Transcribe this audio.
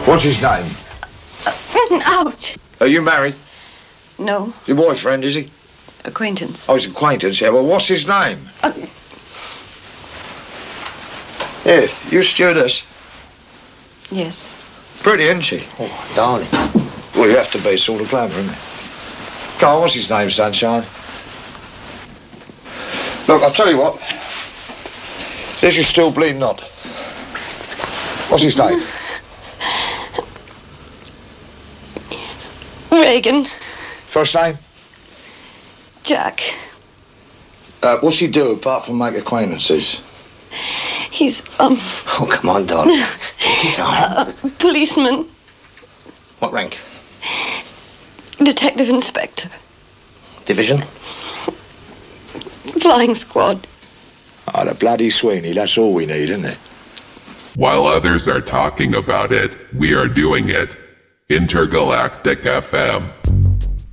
What's his name? Ouch. Are you married? No. Your boyfriend, is he? Acquaintance. Oh, his acquaintance, yeah. Well, what's his name? Yeah, you stewardess. Yes. Pretty, isn't she? Oh, darling. Well, you have to be. It's all the glamour, isn't it? Carl, what's his name, Sunshine? Look, I'll tell you what. This is still bleeding knot. What's his name? Reagan. First name? Jack. What's he do apart from make acquaintances? He's, Oh, come on, darling. Take your time. policeman. What rank? Detective inspector. Division? Flying squad. Oh, the bloody Sweeney. That's all we need, isn't it? While others are talking about it, we are doing it. Intergalactic FM.